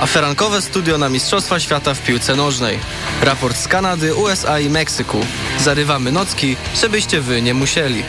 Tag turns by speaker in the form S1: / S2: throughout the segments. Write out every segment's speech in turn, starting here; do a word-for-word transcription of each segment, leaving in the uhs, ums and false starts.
S1: a ferankowe studio na Mistrzostwa Świata w piłce nożnej. Raport z Kanady, U S A i Meksyku. Zarywamy nocki, żebyście wy nie musieli.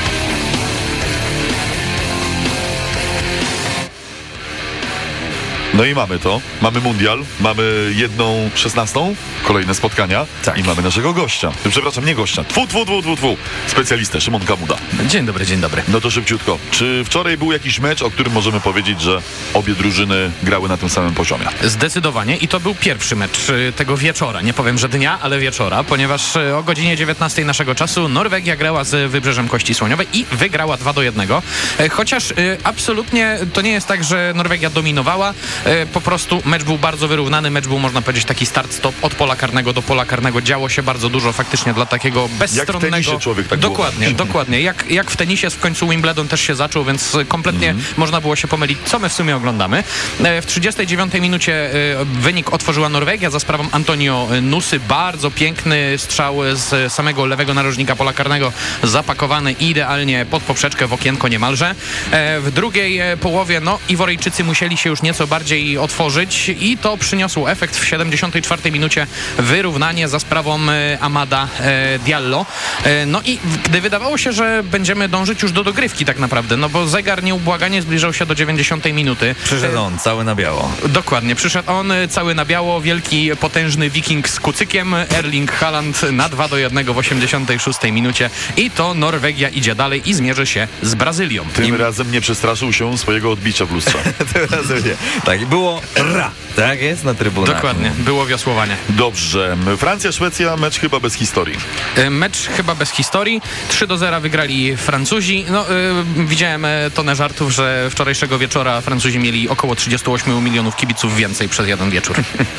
S2: No i mamy to. Mamy mundial, mamy jedną szesnastą, kolejne spotkania
S3: tak.
S2: I mamy naszego gościa. Przepraszam, nie gościa. Tfu, tfu, tfu, tfu, tfu. Specjalistę, Szymon Kamuda.
S3: Dzień dobry, dzień dobry.
S2: No to szybciutko. Czy wczoraj był jakiś mecz, o którym możemy powiedzieć, że obie drużyny grały na tym samym poziomie?
S3: Zdecydowanie i to był pierwszy mecz tego wieczora. Nie powiem, że dnia, ale wieczora, ponieważ o godzinie dziewiętnastej naszego czasu Norwegia grała z Wybrzeżem Kości Słoniowej i wygrała dwa do jednego. Chociaż absolutnie to nie jest tak, że Norwegia dominowała. Po prostu mecz był bardzo wyrównany, mecz był, można powiedzieć, taki start-stop od pola karnego do pola karnego. Działo się bardzo dużo faktycznie dla takiego bezstronnego...
S2: Jak w tenisie człowiek tak
S3: Dokładnie,
S2: było.
S3: dokładnie. Jak, jak w tenisie w końcu Wimbledon też się zaczął, więc kompletnie mm. można było się pomylić, co my w sumie oglądamy. W trzydziestej dziewiątej minucie wynik otworzyła Norwegia za sprawą Antonio Nusy. Bardzo piękny strzał z samego lewego narożnika pola karnego, zapakowany idealnie pod poprzeczkę w okienko niemalże. W drugiej połowie, no, Iworyjczycy musieli się już nieco bardziej otworzyć i to przyniosło efekt w siedemdziesiątej czwartej minucie wyrównanie za sprawą Amada Diallo. No i gdy wydawało się, że będziemy dążyć już do dogrywki tak naprawdę, no bo zegar nieubłaganie zbliżał się do dziewięćdziesiątej minuty.
S4: Przyszedł on, cały na biało.
S3: Dokładnie, przyszedł on, cały na biało, wielki, potężny wiking z kucykiem, Erling Haaland na dwa do jednego w osiemdziesiątej szóstej minucie i to Norwegia idzie dalej i zmierzy się z Brazylią.
S2: Tym
S3: I...
S2: razem nie przestraszył się swojego odbicia w lustrze.
S4: Tym razem nie. Tak, było ra. Tak jest na trybunach.
S3: Dokładnie, było wiosłowanie.
S2: Dobrze. Francja-Szwecja, mecz chyba bez historii.
S3: Mecz chyba bez historii. trzy do zera wygrali Francuzi. No, yy, widziałem yy, tonę żartów, że wczorajszego wieczora Francuzi mieli około trzydzieści osiem milionów kibiców więcej przez jeden wieczór.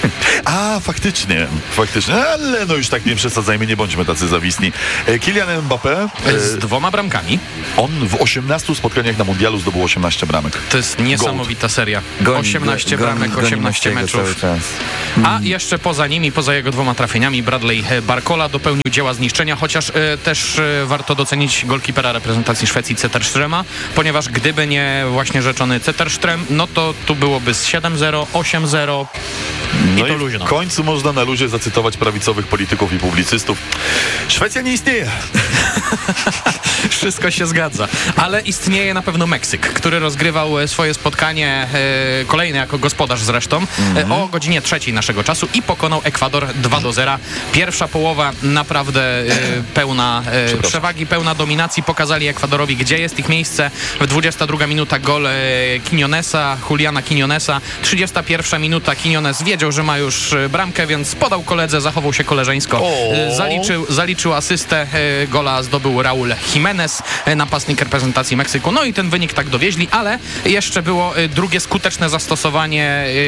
S2: A, faktycznie. Faktycznie. Ale no już tak nie przesadzajmy, nie bądźmy tacy zawisni. Kylian Mbappé.
S3: E, z dwoma bramkami.
S2: On w osiemnastu spotkaniach na mundialu zdobył osiemnaście bramek.
S3: To jest niesamowita
S2: Gold.
S3: seria.
S4: Goni,
S3: osiemnaście
S4: goni,
S3: bramek,
S4: goni
S3: osiemnaście meczów. A jeszcze poza nimi, poza jego dwoma trafieniami, Bradley Barcola dopełnił dzieła zniszczenia, chociaż e, też e, warto docenić golkipera reprezentacji Szwecji Zetterströma, ponieważ gdyby nie właśnie rzeczony Zetterström, no to tu byłoby z siedem zero, osiem zero i
S2: no
S3: to
S2: i
S3: luźno.
S2: w końcu można na luzie zacytować prawicowych polityków i publicystów. Szwecja nie istnieje.
S3: Wszystko się zgadza. Ale istnieje na pewno Meksyk, który rozgrywał swoje spotkanie, e, kolejne jako gospodarz zresztą, mm-hmm. e, o godzinie trzeciej naszego czasu i pokonał Ekwador dwa do zera. Pierwsza połowa naprawdę e, pełna e, przewagi, pełna dominacji. Pokazali Ekwadorowi, gdzie jest ich miejsce. W dwudziesta druga minuta gol e, Quinonesa, Juliana Quinonesa. trzydziesta pierwsza minuta Quinones wiedział, że ma już bramkę, więc podał koledze, zachował się koleżeńsko. E, zaliczył, zaliczył asystę. E, gola zdobył Raul Jimenez, e, napastnik reprezentacji Meksyku. No i ten wynik tak dowieźli, ale jeszcze było e, drugie skuteczne zastosowanie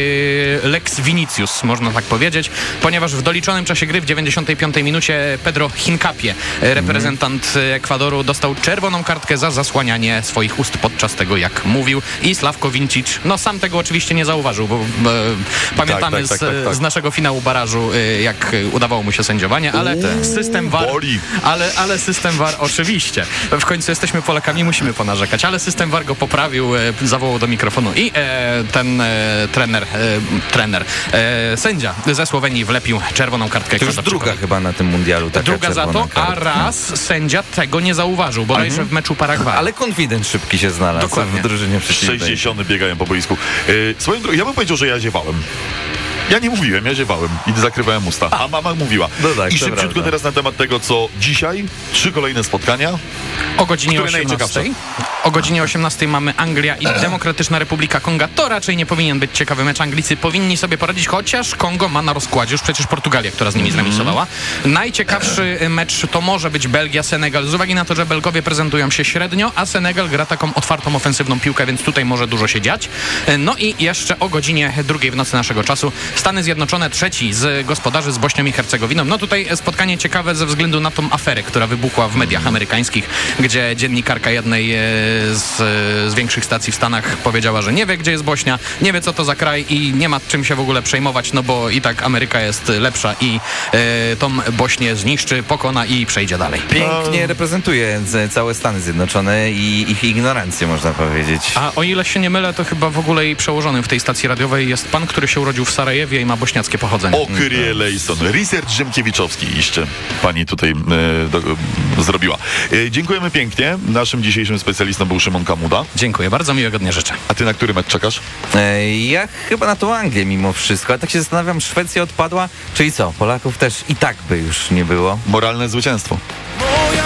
S3: e, Lex Vinicius, można tak powiedzieć, ponieważ w doliczonym czasie gry w dziewięćdziesiątej piątej minucie Pedro Hincapie, reprezentant Ekwadoru, dostał czerwoną kartkę za zasłanianie swoich ust podczas tego, jak mówił, i Slavko Vincic, no sam tego oczywiście nie zauważył, bo e, pamiętamy
S2: tak, tak, tak, tak, tak.
S3: Z, z naszego finału barażu, e, jak udawało mu się sędziowanie, ale Uuu, system V A R, ale, ale system V A R oczywiście, w końcu jesteśmy Polakami, musimy ponarzekać, ale system V A R go poprawił, e, zawołał do mikrofonu i e, ten e, trener, e, trener, e, sędzia ze Słowenii wlepił czerwoną kartkę.
S4: To już druga chyba na tym mundialu taka
S3: Druga za to,
S4: kartka.
S3: a raz sędzia tego nie zauważył, bodajże mhm. w meczu Paragwaju.
S4: Ale konfident szybki się znalazł.
S3: Dokładnie.
S4: W drużynie przeciwnej.
S2: sześćdziesiąt biegają po boisku. Yy, swoją drogą, ja bym powiedział, że ja ziewałem. Ja nie mówiłem, ja ziewałem i zakrywałem usta, a mama mówiła.
S4: No tak,
S2: I szybciutko prawda. Teraz na temat tego, co dzisiaj, trzy kolejne spotkania.
S3: O godzinie osiemnastej. O godzinie osiemnastej mamy Anglia i Demokratyczna Republika Konga. To raczej nie powinien być ciekawy mecz. Anglicy powinni sobie poradzić, chociaż Kongo ma na rozkładzie już przecież Portugalię, która z nimi mm. zremisowała. Najciekawszy mecz to może być Belgia-Senegal, z uwagi na to, że Belgowie prezentują się średnio, a Senegal gra taką otwartą, ofensywną piłkę, więc tutaj może dużo się dziać. No i jeszcze o godzinie drugiej w nocy naszego czasu Stany Zjednoczone, trzeci z gospodarzy z Bośnią i Hercegowiną. No tutaj spotkanie ciekawe ze względu na tą aferę, która wybuchła w mediach amerykańskich, gdzie dziennikarka jednej z, z większych stacji w Stanach powiedziała, że nie wie, gdzie jest Bośnia, nie wie, co to za kraj i nie ma czym się w ogóle przejmować, no bo i tak Ameryka jest lepsza i e, tą Bośnię zniszczy, pokona i przejdzie dalej.
S4: Pięknie reprezentuje z- całe Stany Zjednoczone i ich ignorancję, można powiedzieć.
S3: A o ile się nie mylę, to chyba w ogóle i przełożonym w tej stacji radiowej jest pan, który się urodził w Sarajewie i ma bośniackie pochodzenie.
S2: O, Kyrie Lejson. Research Ziemkiewiczowski jeszcze pani tutaj e, do, e, zrobiła. E, dziękujemy pięknie. Naszym dzisiejszym specjalistą był Szymon Kamuda.
S3: Dziękuję bardzo, miłego dnia życzę.
S2: A ty na który mecz czekasz?
S4: E, Ja chyba na tą Anglię mimo wszystko, ale tak się zastanawiam, Szwecja odpadła, czyli co, Polaków też i tak by już nie było.
S2: Moralne zwycięstwo.